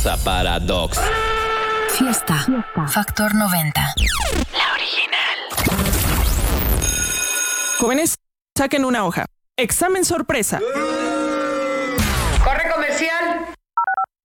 Paradox. Fiesta. Factor 90. La original. Jóvenes, saquen una hoja. Examen sorpresa.